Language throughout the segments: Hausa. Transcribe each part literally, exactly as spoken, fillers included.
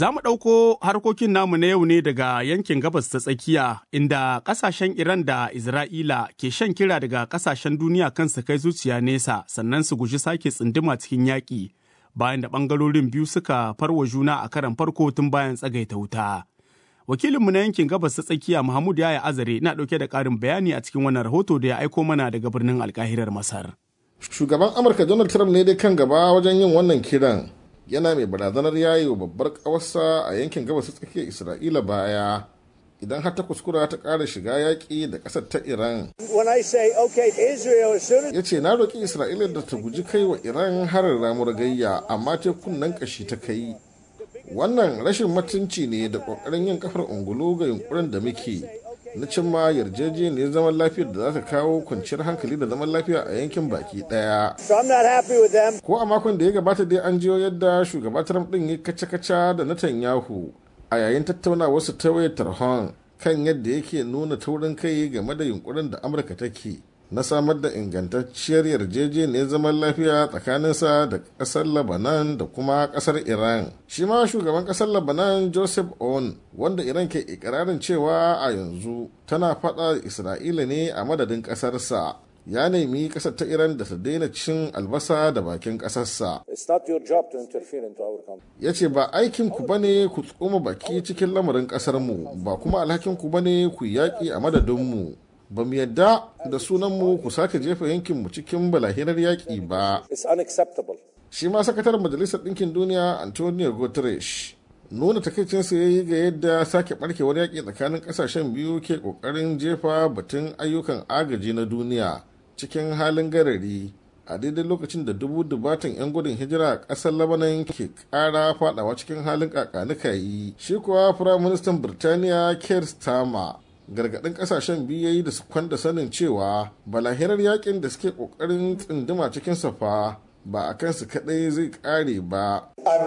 Za mu ɗauko harkokin namu na yau ne daga yankin gabas ta tsakiya inda ƙasashen Iran da Isra'ila ke shan kira daga ƙasashen duniya kan su kai zuciya nesa sannan su guji sake tsunduma cikin yaƙi bayan da ɓangarorin biyu suka farwa juna a karan farko tun bayan tsagaita wuta. Wakilinmu na yankin gabas ta tsakiya Mahmud Yaya Azare na ɗauke da ƙarin bayani a cikin wannan rahoto da ya aiko mana daga birnin Alkahirar Masar. Shugaban Amurka Donald Trump ne dai kan gaba wajen yin wannan kiran. Yana mai barazanar yayi wa babbar kawarsa a yankin gabas ta tsakiyar Isra'ila baya idan har ta kuskura ta ƙara shiga yaƙi da ƙasar ta Iran. Ya ce na roƙi Isra'ila da ta guji kai wa Iran harin ramuwar gayya amma tekun nan ƙashi ta kai. Wannan rashin mutunci ne da ƙoƙarin yin kafar ungulu ga yunkurin da muke na cimma yarjejeniyar zaman lafiyar da za ta kawo kwanciyar hankali da zaman lafiya a yankin baki daya. Ko a makon da ya gabata dai an jiyo yadda shugaba Trump din ya kaca-kaca da Netanyahu a yayin tattaunawar su ta wayar tarhon kan yadda yake nuna taurin kai game da yunkurin da Amurka take na samar da ingantacciyar yarjejeniyar zaman lafiya tsakaninsa da ƙasar Lebanon da kuma ƙasar Iran. Shi ma shugaban ƙasar Lebanon Joseph Aoun, wanda Iran ke ikirarin cewa a yanzu tana faɗa Isra'ila ne a madadin ƙasarsa, ya nemi ƙasar ta Iran da ta daina cin albasa da bakin ƙasarsa. Ya ce ba aikinku ba ne ku tsoma baki cikin lamarin ƙasarmu, ba kuma alhakinku ba ne ku yaƙi a madadinmu. Ba mu yadda da sunanmu ku sake jefa yankinmu cikin balahirar yaƙi ba. Shi ma sakataren Majalisar Ɗinkin Duniya Antonio Guterres nuna takaicinsa ya yi ga yadda sake ɓarkewar yaƙi tsakanin ƙasashen biyu ke ƙoƙarin jefa batun ayyukan agaji na duniya cikin halin garari a daidai lokacin da dubu dubatan 'yan gudun hijira a ƙasar Lebanon ke ƙara faɗawa cikin halin ƙaƙanikayi. Shi kuwa Firaministan Birtaniya Keir Starmer gargaɗin ƙasashen biyu yayi da su kwanda sanin cewa balahirar yakin da suke ƙoƙarin tsinduma cikin safa ba a kansu kaɗai zai ƙare ba.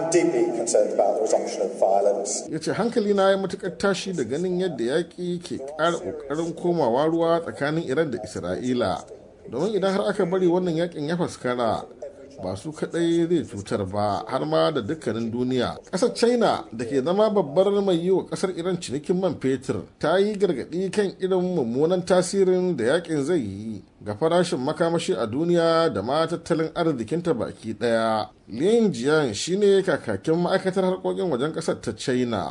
Ya ce hankali na ya matuƙar tashi da ganin yadda yaƙi ke ƙara ƙoƙarin komawa ruwa tsakanin Iran da Isra'ila. Domin idan har aka bari wannan yakin ya faskara ba su kadai zai cutar ba har ma da dukkanin duniya. Ƙasar China da ke zama babbar mai yi wa ƙasar Iran cinikin man fetur ta yi gargaɗi kan irin mummunan tasirin da yakin zai yi ga farashin makamashi a duniya da ma tattalin arzikinta baki ɗaya. Lin Jian shine kakakin ma'aikatar harkokin wajen ƙasar ta China.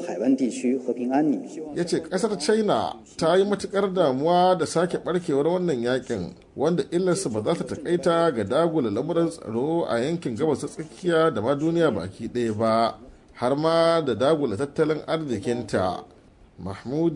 Ya ce ƙasar China ta yi matuƙar damuwa da sake ɓarkewar wannan yakin wanda illarsa ba za ta takaita ga dagula lamuran tsaro a yankin gabas ta tsakiya da ma duniya baki ɗaya ba har ma da dagula tattalin arzikinta. Mahmud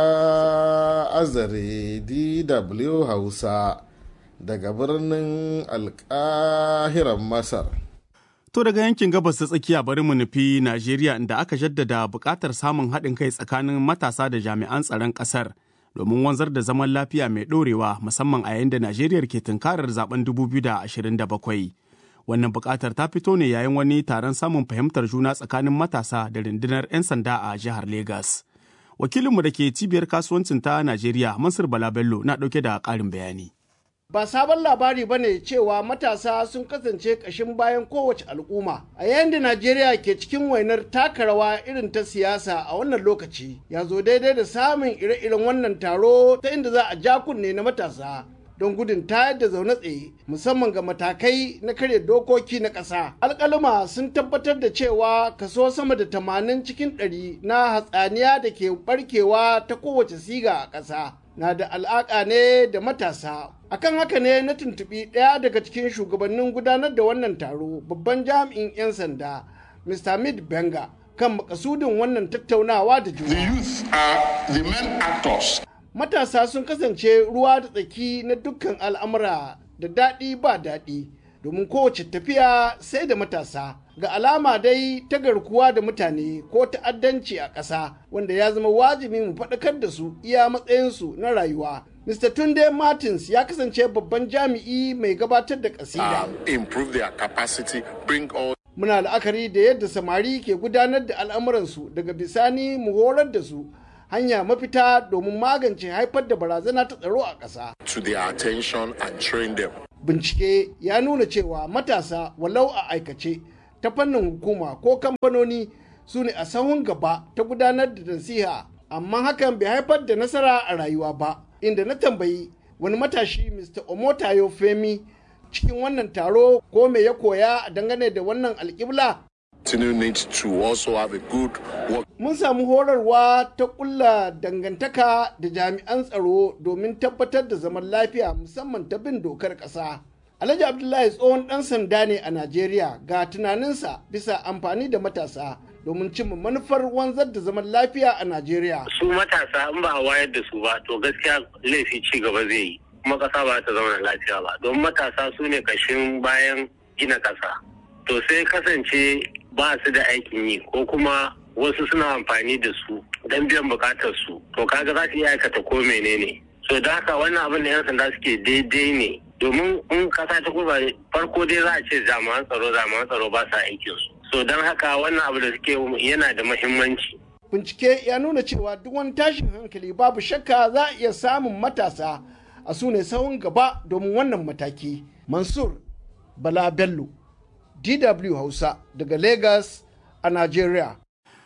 Yaya Azare, D W Hausa, daga birnin Alƙahiran Masar. To daga yankin gabas ta tsakiya bari mu nufi Najeriya inda aka jaddada buƙatar samun haɗin kai tsakanin matasa da jami'an tsaron ƙasar domin wanzar da zaman lafiya mai ɗorewa musamman a yayin da Najeriya ke tunkarar zaben dubu biyu da ashirin da bakwai. Wannan buƙatar ta fito ne yayin wani taron samun fahimtar juna tsakanin matasa da rundunar 'yan sanda a jihar Legas. Wakilinmu da ke cibiyar kasuwancin ta Najeriya, Mansur Bala Bello, na ɗauke da ƙarin bayani. Ba sabon labari ba ne cewa matasa sun kasance ƙashin bayan kowace al'umma. A yayin da Najeriya ke cikin wainar taka rawa irin ta siyasa a wannan lokaci, ya zo daidai da samun ire-iren wannan taro ta inda za a ja kunne na matasa don gudun tayar da zaune tsaye musamman ga matakai na karya dokoki na ƙasa. Alƙaluma sun tabbatar da cewa kaso sama da tamanin cikin ɗari na hatsaniya da ke ɓarkewa ta kowace siga a ƙasa na da alaƙa ne da matasa. Akan haka ne na tuntuɓi ɗaya daga cikin shugabannin gudanar da wannan taro, babban jami'in 'yan sanda Mister Hamid Benga, kan makasudin wannan tattaunawa da juna. The youth are the main actors. Matasa sun kasance ruwa da tsaki na dukkan al'amura da daɗi ba daɗi, domin kowace tafiya sai da matasa. Ga alama dai ta garkuwa da mutane ko ta'addanci a ƙasa, wanda ya zama wajibi mu faɗakar da su iya matsayinsu na rayuwa. Mister Tunde Martins ya kasance babban jami'i mai gabatar da ƙasida. Improve their capacity, bring all. Muna la'akari da yadda samari ke gudanar da al'amuransu, daga bisani mu horar da su hanya mafita domin magance haifar da barazana ta tsaro a ƙasa. To their attention and train them. Bincike ya nuna cewa matasa walau a aikace ta fannin hukuma ko kamfanoni su ne a sahun gaba ta gudanar da nasiha, amma hakan bai haifar da nasara a rayuwa ba, inda na tambayi wani matashi mister Omotayo Femi cikin wannan taro ko me ya koya dangane da wannan alƙibla. Tinubu needs to also have a good work. Mun samu horarwa ta ƙulla dangantaka da jami'an tsaro domin tabbatar da zaman lafiya musamman ta bin dokar ƙasa. Alhaji Abdullahi tsohon ɗan sanda ne a Najeriya, ga tunaninsa bisa amfani da matasa domin cimma manufar wanzar da zaman lafiya a Najeriya. Su matasa in ba a wayar da su ba to gaskiya laifi ci gaba zai yi, kuma ƙasa ba ta zama lafiya ba, don matasa su ne kashin bayan gina ƙasa. To sai kasance ba su da aikin yi ko kuma wasu suna amfani da su don biyan bukatar su, to kaga za su iya aikata ko menene. So da haka wannan abin da 'yan sanda suke daidai ne, domin in kasa ta kurba farko dai za a ce jami'an tsaro jami'an tsaro ba sa aikin su. So don haka wannan abu da suke yana da muhimmanci. Bincike ya nuna cewa duk wani tashin hankali babu shakka za a iya samun matasa a su ne sahun gaba domin wannan mataki. Mansur Bala Bello, D W Hausa daga Lagos a Najeriya.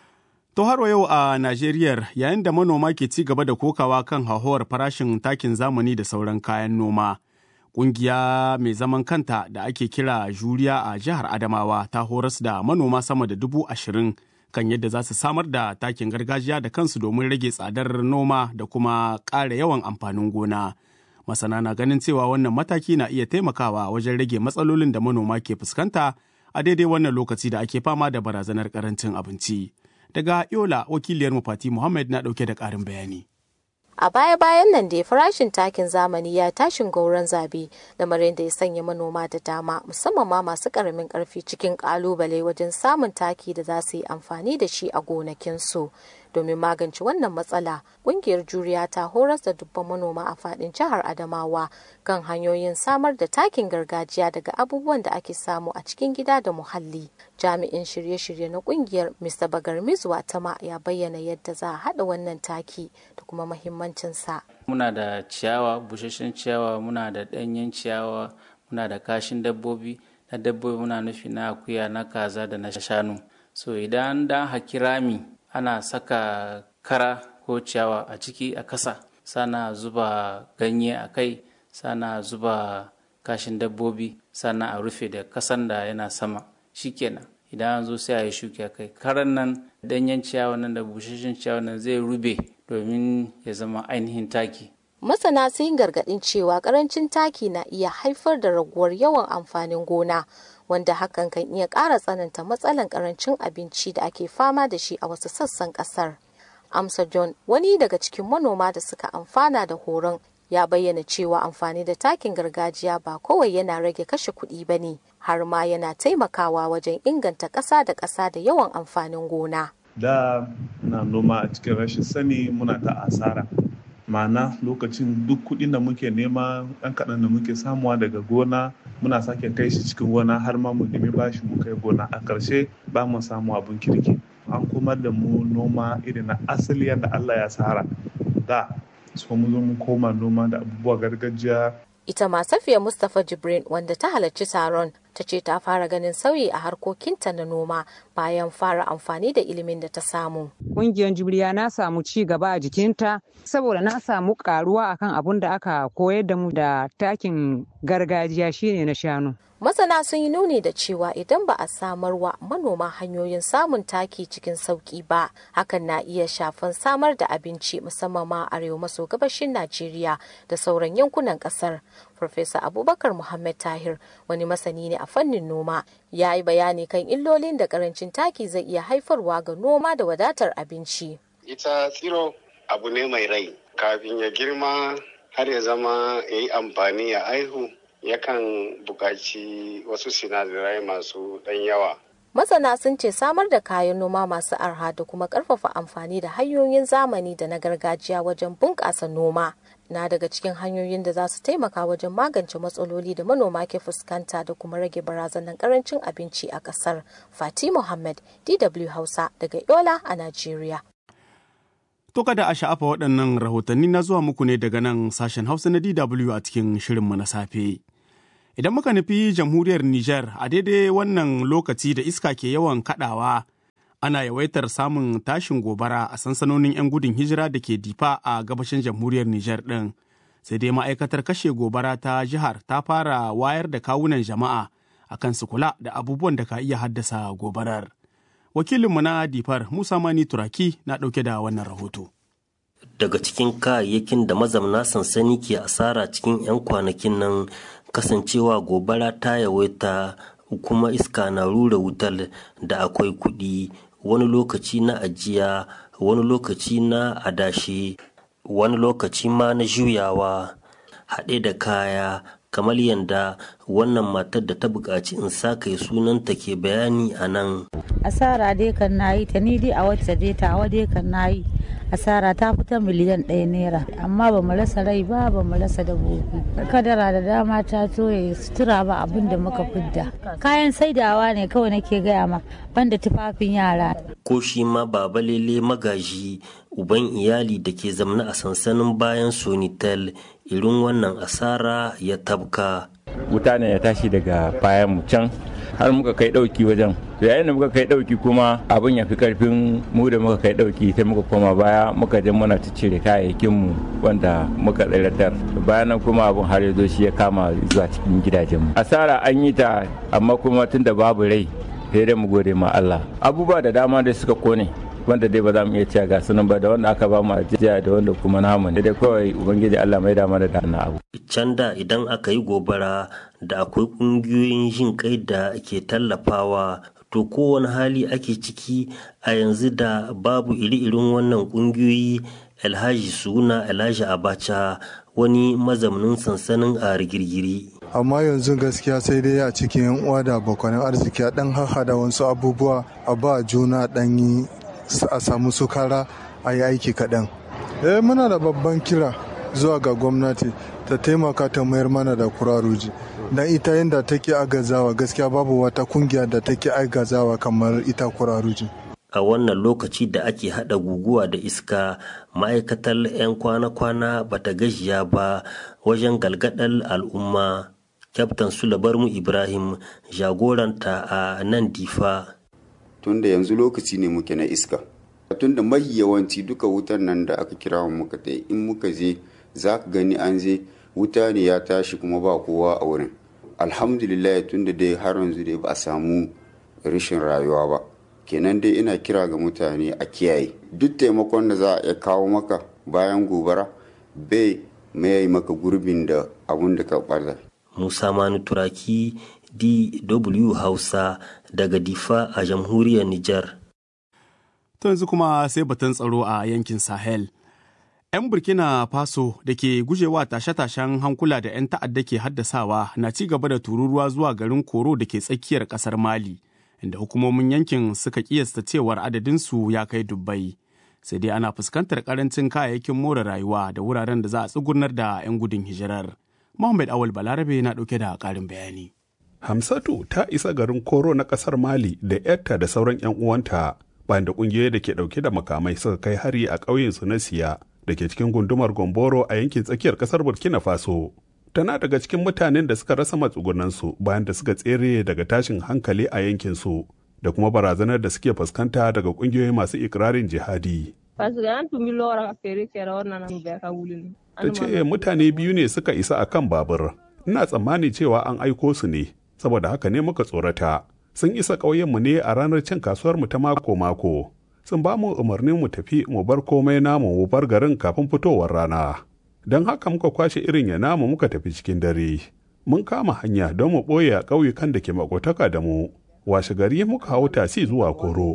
To har yau a Najeriya yayin da manoma ke ci gaba da kokawa kan hauhawar farashin takin zamani da sauran kayan noma. Ƙungiya mai zaman kanta da ake kira Juriya a jihar Adamawa ta horas da manoma sama da dubu ashirin kan yadda za su samar da takin gargajiya da kansu domin rage tsadar noma da kuma ƙara yawan amfanin gona. Masana na ganin cewa wannan mataki na iya taimakawa wajen rage matsalolin da manoma ke fuskanta a daidai wannan lokaci da ake fama da barazanar karancin abinci. Daga Yola, wakiliyar mu Fati Muhammad na ɗauke da ƙarin bayani. A baya-bayan nan dai farashin takin zamani ya tashin gauran zabe, lamarin da ya sanya manoma da dama musamman ma masu karamin karfi cikin kalubale wajen samun taki da za su yi amfani da shi a gonakinsu. Domin magance wannan matsala, ƙungiyar Juriya ta horas da dubban manoma a faɗin jihar Adamawa kan hanyoyin samar da takin gargajiya daga abubuwan da ake samu a cikin gida da muhalli. Jami'in shirye-shirye na ƙungiyar mister Bagarmizu Watama ya bayyana yadda za a haɗa wannan taki da kuma mahimmancinsa. Muna da ciyawa, busasshen ciyawa, muna da ɗanyen ciyawa, muna da kashin dabbobi, na dabbobi muna nufi na akuya, na kaza da na shanu. So idan da haki rami ana saka kara ko ciyawa a ciki a kasa, sana zuba ganye a kai, sana zuba kashin dabbobi, sana a rufe da kasan da yana sama. Shikenan idan an zo sai a yi shuki a kai, karan nan danyen ciyawa nan da busasshen ciyawa nan zai rube domin ya zama ainihin taki. Masana sun yi gargaɗin cewa ƙarancin taki na iya haifar da raguwar yawan amfanin gona, wanda hakan kan iya ƙara tsananta matsalan ƙarancin abinci da ake fama da shi a wasu sassan ƙasar. Amsa John, wani daga cikin manoma da suka amfana da horon, ya bayyana cewa amfani da takin gargajiya ba kawai yana rage kashe kuɗi ba ne, har ma yana taimakawa wajen inganta ƙasa da ƙasa da yawan amfanin gona. Da na noma a cikin rashin sani muna ta asara. Ma'ana lokacin duk kuɗin da muke nema ɗan kaɗan da muke samuwa daga gona muna sake kai shi cikin gona har ma mu nemi bashi mu kai gona, a ƙarshe ba mu samu abin kirki. An komar da mu noma irin na asali yadda Allah ya tsara. Da so mu zo mu koma noma da abubuwa gargajiya. Ita ma Safiya Mustapha Jibrin wanda ta halarci taron ta ce ta fara ganin sauyi a harkokinta na noma bayan fara amfani da ilimin da ta samu. Ƙungiyar Juriya na samu ci gaba a jikinta saboda na samu karuwa akan abun da aka koyar da mu da takin gargajiya shine na shanu. Masana sun yi nuni da cewa idan ba a samar wa manoma hanyoyin samun taki cikin sauki ba, hakan na iya shafan samar da abinci musamman ma arewa maso gabashin Najeriya da sauran yankunan kasar. Farfesa Abubakar Muhammad Tahir, wani masani ne a fannin noma, ya yi bayani kan illolin da karancin taki zai iya haifarwa ga noma da wadatar abinci. Ita tsiro abu ne mai rai, kafin ya girma har ya zama ya yi amfani ya aihu, yakan buƙaci wasu sinadarai masu ɗan yawa. Masana sun ce samar da kayan noma masu arha da kuma ƙarfafa amfani da hanyoyin zamani da na gargajiya wajen bunƙasa noma na daga cikin hanyoyin da za su taimaka wajen magance matsaloli da manoma ke fuskanta da kuma rage barazanar ƙarancin abinci a ƙasar. Fati Muhammad, D W Hausa daga Yola a Najeriya. To kada a sha'afa waɗannan rahotanni na zuwa muku ne daga nan sashen Hausa na D W a cikin shirinmu na safe. Idan muka nufi jamhuriyar Nijar a daidai wannan lokaci da iska ke yawan kaɗawa ana yawaitar samun tashin gobara a sansanonin 'yan gudun hijira da ke difa a gabashin jamhuriyar Nijar ɗin. Sai dai ma'aikatar kashe gobara ta jihar ta fara wayar da kawunan jama'a akan su kula da abubuwan da ka iya haddasa gobarar. Wakilinmu na difar Musa Mani Turaki na ɗauke da wannan rahoto. Daga cikin kayayyakin da mazamna sansani ke asara cikin 'yan kwanakin nan kasancewa gobara ta yawaita kuma iska na rura wutar da akwai kuɗi, wani lokaci na ajiya, wani lokaci na adashe, wani lokaci ma na juyawa haɗe da kaya, kamar yadda wannan matar da ta buƙaci in sa kai sunanta ke bayani a nan. Asara dai kan nayi ta ni dai a wacce dai tawa dai kan nayi asara ta fita miliyan ɗaya naira, amma ba mu rasa rai ba, ba mu rasa dabbobi. Kadara da dama ta toye, sutura ba abin da muka fidda. Kayan saidawa ne kawai nake gaya ma, banda tufafin yara. Ko shi ma Baba Lele Magaji, uban iyali da ke zamna a sansanin bayan Sonitel, irin wannan asara ya tabka. Wuta ne ya tashi daga bayan mu can har muka kai dauki wajen, yayin da muka kai dauki kuma abin ya fi karfin mu da muka kai dauki sai muka koma baya muka je muna cire kayayyakin mu wanda muka tsiratar. Bayan nan kuma abin har ya zo shi ya kama zuwa cikin gidajen mu. Asara an yi ta, amma kuma tunda babu rai sai dai mu gode ma Allah. Abubuwa da dama da suka kone wanda dai ba za mu iya cewa ga sunan ba, da wanda aka ba mu ajiya da wanda kuma namu da dai kawai ubangiji Allah mai dama da dana abu. Can da idan aka yi gobara da akwai kungiyoyin jin kai da ke tallafawa, to kowane hali ake ciki a yanzu da babu iri-irin wannan kungiyoyi. Alhaji Suna Alhaji Abacha, wani mazaunin sansanin a Rigirgiri. Amma yanzu gaskiya sai dai a cikin yan uwa da abokanan arziki a dan hahada wasu abubuwa a ba juna dan yi a samu sukara a yi aiki kaɗan. Eh muna da babban kira zuwa ga gwamnati ta taimaka ta mayar mana da kuraruji, don ita yadda take agazawa gaskiya babu wata kungiya da take agazawa kamar ita kuraruji. A wannan lokaci da ake hada guguwa da iska, ma'aikatar 'yan kwana-kwana bata gajiya ba wajen galgadar al'umma. Kyaftin Sulabarmu Ibrahim, jagoranta a nan Difa. Tunda yanzu lokaci ne muke na iska, tunda mahi yawanci duka wutan nan da aka kira mu muka tai in muka je za ka gani an je wuta ne ya tashi kuma ba kowa a wurin. Alhamdulillah tunda dai har yanzu dai ba a samu rashin rayuwa ba, kenan dai ina kira ga mutane a kiyaye duk taimakon da za a iya kawo maka bayan gobara bai mai maka gurbin da abun da ka ɓarza. Musa Manu Turaki, D W Hausa daga Difa a jamhuriyar Nijar. To yanzu kuma sai batun tsaro a yankin Sahel. 'Yan Burkina Faso da ke gujewa tashe-tashen hankula da 'yan ta'adda ke haddasawa na ci gaba da tururuwa zuwa garin Koro da ke tsakiyar ƙasar Mali, inda hukumomin yankin suka kiyasta cewar adadinsu ya kai dubbai. Sai dai ana fuskantar ƙarancin kayayyakin more rayuwa da wuraren da za a tsugunar da 'yan gudun hijirar. Muhammad Awal Balarabe na ɗauke da ƙarin bayani. Hamsatu ta isa garin Koro na ƙasar Mali da 'yarta da sauran 'yan uwanta bayan da ƙungiyoyi da ke ɗauke da makamai suka kai hari a ƙauyensu na Siya da ke cikin gundumar Gomboro a yankin tsakiyar ƙasar Burkina Faso. Tana daga cikin mutanen da suka rasa matsugunansu bayan da suka tsere daga tashin hankali a yankinsu da kuma barazanar da suke fuskanta daga ƙungiyoyi masu ikirarin jihadi. Ta ce mutane biyu ne suka isa a kan babur. Ina tsammani cewa an aiko su ne, saboda haka ne muka tsorata. Sun isa ƙauyenmu ne a ranar cin kasuwarmu ta mako-mako. Sun ba mu umarnin mu tafi mu bar komai namu mu bar garin kafin fitowar rana. Don haka muka kwashe irin ya namu muka tafi cikin dare. Mun kama hanya don mu ɓoye a ƙauyukan da ke makotaka da mu. Washe gari muka hau tasi zuwa Koro.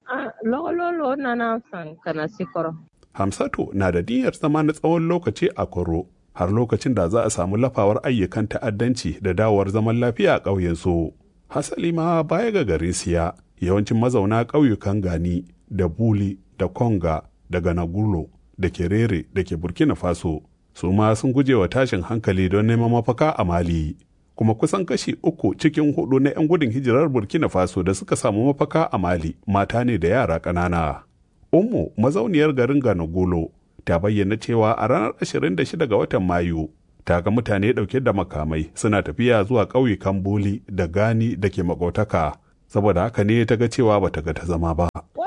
Hamsatu na da niyyar zama na tsawon lokaci a Koro, har lokacin da za a samu lafawar ayyukan ta'addanci da dawowar zaman lafiya a ƙauyensu. Hasali ma baya ga garin Siya, yawancin mazauna ƙauyukan Gani da Buli da Konga da Ganagulo da Kerere da ke Burkina Faso, su ma sun guje wa tashin hankali don neman mafaka a Mali. Kuma kusan kashi uku cikin hudu na 'yan gudun hijirar Burkina Faso da suka samu mafaka a Mali mata ne da yara ƙanana. Ummu mazauniyar garin Ganagulo ta bayyana cewa a ranar ashirin da shida ga watan Mayu ta ga mutane ɗauke da makamai suna tafiya zuwa ƙauyukan Boli da Gani da ke makotaka, saboda haka ne ta ga cewa ba ta ga ta zama ba.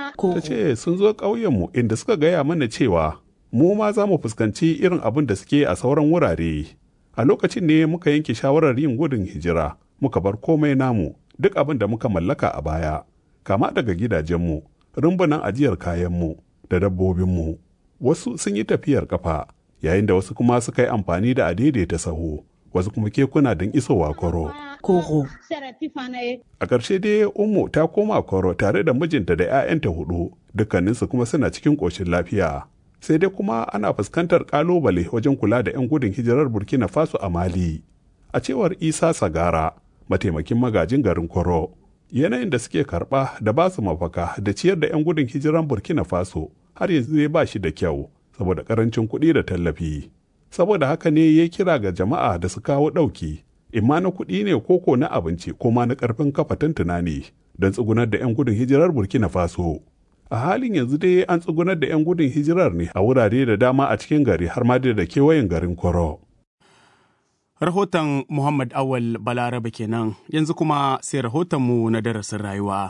Ta ce sun zo ƙauyenmu inda suka gaya mana cewa mu ma za mu fuskanci irin abin da suke a sauran wurare. A lokacin ne muka yanke shawarar yin gudun hijira, muka bar komai namu, duk abin da muka mallaka a baya, kama daga gidajenmu, rumbunan ajiyar kayanmu da dabbobinmu. Wasu sun yi tafiyar kafa, yayin da wasu kuma suka yi amfani da adaidaita sahu, wasu kuma kekuna don isowa Koro. A ƙarshe dai Ummu ta koma Koro tare da mijinta da 'ya'yanta hudu, dukkaninsu kuma suna cikin ƙoshin lafiya. Sai dai kuma ana fuskantar ƙalubale wajen kula da 'yan gudun hijirar Burkina Faso a Mali. A cewar Isa Sagara, mataimakin magajin garin Koro, yanayin da suke karɓa da ba su mafaka da ciyar da 'yan gudun hijiran Burkina Faso har yanzu zai ba shi da kyau saboda ƙarancin kuɗi da tallafi. Saboda haka ne ya kira ga jama'a da su kawo ɗauki, imma na kuɗi ne koko na abinci ko ma na ƙarfin kafa tantuna ne don tsugunar da 'yan gudun hijirar Burkina Faso. A halin yanzu dai an tsugunar da 'yan gudun hijirar ne a wurare da dama a cikin gari har ma da kewayen garin Koro. Rahoton Muhammad Awal Balarabe kenan, yanzu kuma sai rahotonmu na darasin rayuwa.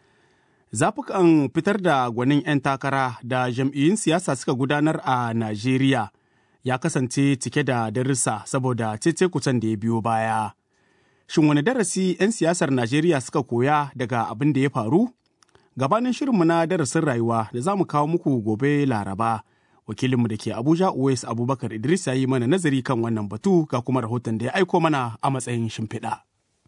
Zafukan fitar da gwanin 'yan takara da jam'iyyun siyasa suka gudanar a Najeriya ya kasance cike da darussa saboda cece-kucen da ya biyo baya. Shin wani darasi 'yan siyasar Najeriya suka koya daga abin da ya faru? Gabanin shirinmu na darasin rayuwa da za mu kawo muku gobe Laraba, wakilinmu da ke Abuja Uwais Abubakar Idris ya yi mana nazari kan wannan batu ga kuma rahoton da ya aiko mana a matsayin shimfiɗa.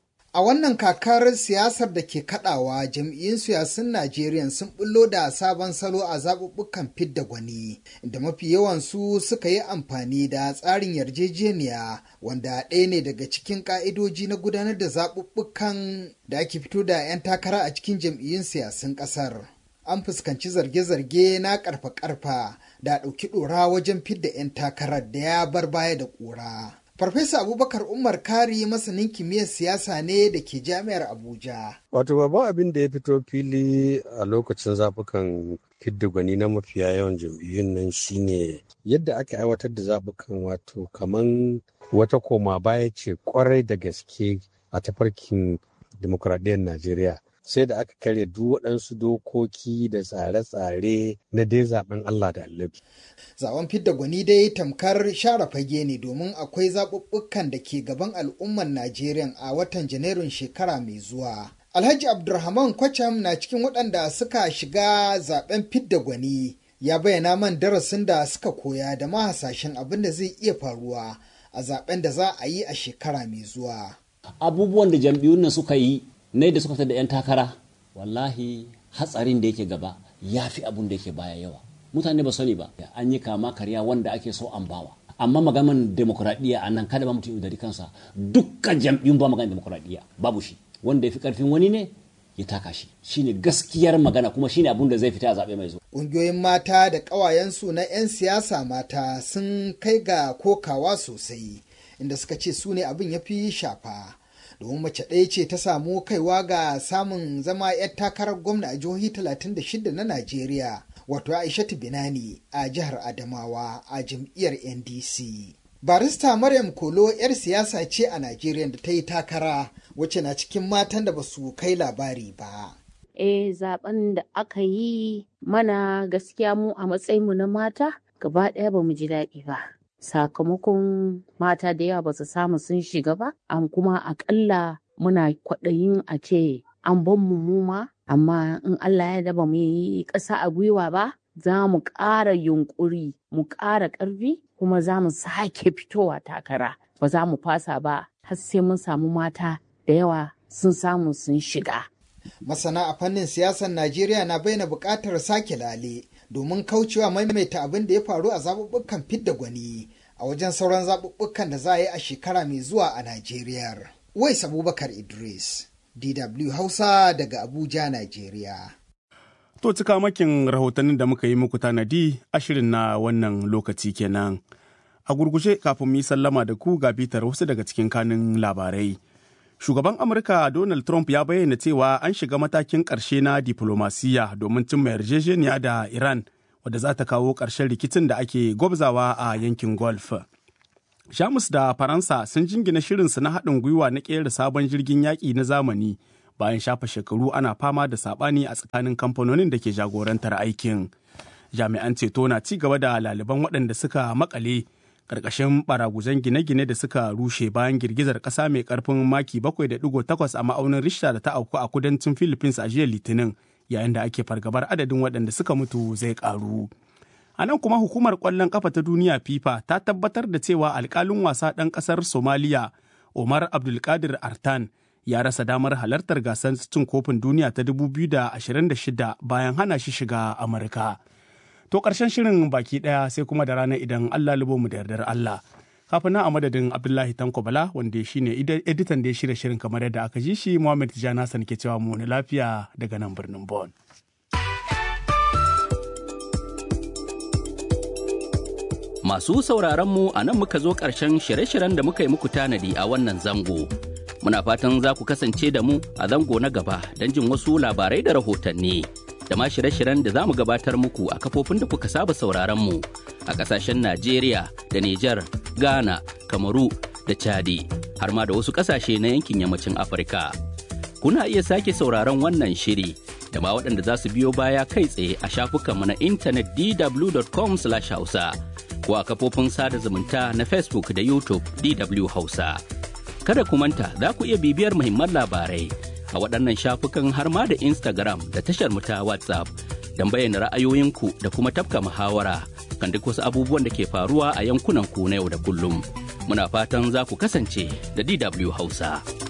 A wannan kakar siyasar da ke kadawa, jam'iyyun siyasun Najeriya sun bullo da sabon salo a zaɓuɓɓukan fidda gwani, inda mafi yawansu suka yi amfani da tsarin yarjejeniya wanda ɗaya ne daga cikin ƙa'idoji na gudanar da zaɓuɓɓukan da ake fito da 'yan takara a cikin jam'iyyun siyasun ƙasar. An fuskanci zarge-zarge na ƙarfa-ƙarfa da ɗauki ɗora wajen fidda 'yan takarar da ya bar baya da ƙura. Farfesa Abubakar Umar Kari masanin kimiyyar siyasa ne da ke jami'ar Abuja. Wato babban abin da ya fito fili a lokacin zaɓukan fidda gwani na mafiya yawan jam'iyyun nan shine yadda aka aiwatar da zaɓukan, wato kaman wata koma baya ce kwarai da gaske a tafarkin dimokuraɗiyyar Najeriya. Sai da aka karya duk waɗansu dokoki da tsare-tsare na dai zaben Allah da Annabi. Zaben fidda gwani dai tamkar share fage ne domin akwai zaɓuɓɓukan da ke gaban al'ummar Najeriya a watan Janairun shekara mai zuwa. Alhaji Abdulrahman Kwacham na cikin waɗanda suka shiga zaben fidda gwani, ya bayyana man darasin da suka koya da ma hasashen abin da zai iya faruwa a zaben da za a yi a shekara mai zuwa. Abubuwan da jam'iyyun nan suka yi na da suka fitar da 'yan takara, wallahi hatsarin da yake gaba ya fi abun da yake baya yawa. Mutane ba sani ba, an yi kama karya wanda ake so an bawa. Amma maganan demokuraɗiyya a nan kada ba mutum da kansa, dukkan jam'iyyun ba maganan demokuraɗiyya babu shi. Wanda ya fi ƙarfin wani ne ya taka shi. Shine gaskiyar magana kuma shine abun da zai fita a zaɓe mai zuwa. Ƙungiyoyin mata da ƙawayensu na 'yan siyasa mata sun kai ga kokawa sosai, inda suka ce su ne abin ya fi shafa. Domin mace ɗaya ce ta samu kaiwa ga samun zama 'yar takarar gwamna a jihohi talatin da shida na Najeriya, wato Aishatu Binani a jihar Adamawa a jam'iyyar N D C. Barista Maryam Kolo 'yar siyasa ce a Najeriya da ta yi takara, wacce na cikin matan da ba su kai labari ba. Eh, zaben da aka yi mana gaskiya mu a matsayinmu na mata gaba ɗaya ba mu ji daɗi ba. Sakamakon mata da yawa ba su samu sun shiga ba, an kuma akalla muna kwaɗayin a ce an ban mu muma, amma in Allah ya daba mu yi ƙasa a gwiwa ba, za mu ƙara yunƙuri, mu ƙara ƙarfi, kuma za mu sake fitowa takara. Ba za mu fasa ba har sai mun samu mata da yawa sun samu sun shiga. Masana a fannin siyasar Najeriya na bayyana buƙatar sake lale domin kaucewa maimaita abin da ya faru a zaɓuɓɓukan fidda gwani a wajen sauran zaɓuɓɓukan da za a yi a shekara mai zuwa a Najeriya. Uwais Abubakar Idris, D W Hausa daga Abuja, Najeriya. To cika makin rahotannin da muka yi muku tanadi a shirin na wannan lokaci kenan. A gurguje kafin mu yi sallama da ku ga bitar wasu daga cikin kanin labarai. Shugaban Amurka Donald Trump ya bayyana cewa an shiga matakin ƙarshe na diflomasiyya domin cimma yarjejeniya da Iran wadda za ta kawo ƙarshen rikicin da ake gwabzawa a yankin Gulf. Jamus da Faransa sun jingina shirinsu na haɗin gwiwa na ƙera sabon jirgin yaƙi na zamani bayan shafa shekaru ana fama da saɓani a tsakanin kamfanonin da ke jagorantar aikin. Jami'an ceto na ci gaba da laliban waɗanda suka makale ƙarƙashin baraguzan gine-gine da suka rushe bayan girgizar ƙasa mai ƙarfin maki bakwai da ɗigo takwas a ma'aunin Richter da ta auku a kudancin Philippines a jiya Litinin, yayin da ake fargabar adadin waɗanda suka mutu zai ƙaru. A nan kuma hukumar ƙwallon ƙafa ta duniya FIFA ta tabbatar da cewa alƙalin wasa ɗan ƙasar Somaliya Omar Abdulkadir Artan ya rasa damar halartar gasar cin kofin duniya ta dubu biyu da ashirin da shida bayan hana shi shiga Amurka. To ƙarshen shirin baki ɗaya sai kuma da rana idan Allah lubo mu da yardar Allah. Kafin nan a madadin Abdullahi Tanko Bala wanda shi ne editan da ya shirya shirin kamar yadda aka ji shi, Muhammad Tijjani Hassan ke cewa mu na lafiya daga nan birnin Bon. Masu sauraron mu a nan muka zo ƙarshen shirye-shiryen da muka yi muku tanadi a wannan zango. Muna fatan za ku kasance da mu a zango na gaba don jin wasu labarai da rahotanni. Da ma shirye-shiryen da za mu gabatar muku a kafofin da kuka saba sauraron mu a ƙasashen Najeriya da Nijar, Ghana, Kamaru da Chadi, har ma da wasu ƙasashe na yankin yammacin Afirka. Kuna iya sake sauraron wannan shiri da ma waɗanda za su biyo baya kai tsaye a shafukanmu na intanet d w dot com slash hausa ko a kafofin sada zumunta na Facebook da YouTube D W Hausa. Kada ku manta za ku iya bibiyar muhimman labarai a waɗannan shafukan har ma da Instagram da tashar mu ta WhatsApp don bayyana ra'ayoyinku da kuma tafka muhawara kan duk wasu abubuwan da ke faruwa a yankunan ku na yau da kullum. Muna fatan za ku kasance da D W Hausa.